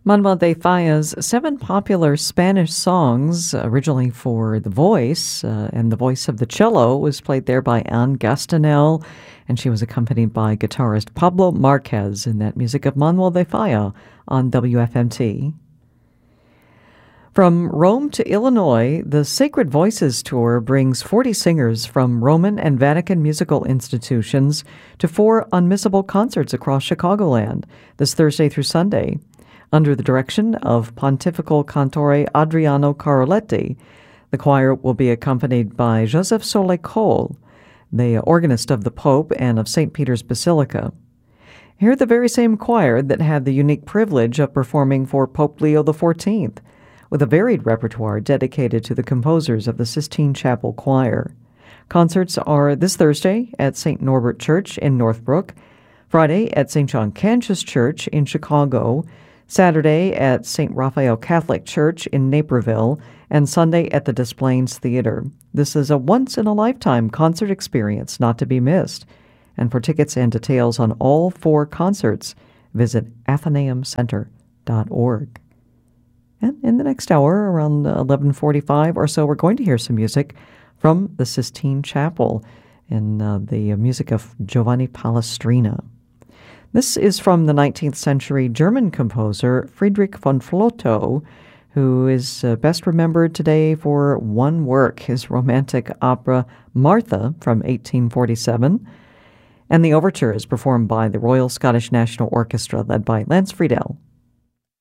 Manuel de Falla's 7 popular Spanish songs, originally for the voice, and the voice of the cello was played there by Anne Gastanel, and she was accompanied by guitarist Pablo Marquez in that music of Manuel de Falla on WFMT. From Rome to Illinois, the Sacred Voices Tour brings 40 singers from Roman and Vatican musical institutions to 4 unmissable concerts across Chicagoland this Thursday through Sunday. Under the direction of Pontifical Cantore Adriano Caroletti, the choir will be accompanied by Joseph Solé-Cole, the organist of the Pope and of St. Peter's Basilica. Hear the very same choir that had the unique privilege of performing for Pope Leo XIV, with a varied repertoire dedicated to the composers of the Sistine Chapel Choir. Concerts are this Thursday at St. Norbert Church in Northbrook, Friday at St. John Cantius Church in Chicago, Saturday at St. Raphael Catholic Church in Naperville, and Sunday at the Des Plaines Theater. This is a once-in-a-lifetime concert experience not to be missed. And for tickets and details on all 4 concerts, visit athenaeumcenter.org. And in the next hour, around 11:45 or so, we're going to hear some music from the Sistine Chapel in the music of Giovanni Palestrina. This is from the 19th century German composer Friedrich von Flotow, who is best remembered today for one work, his romantic opera Martha from 1847, and the overture is performed by the Royal Scottish National Orchestra led by Lance Friedel.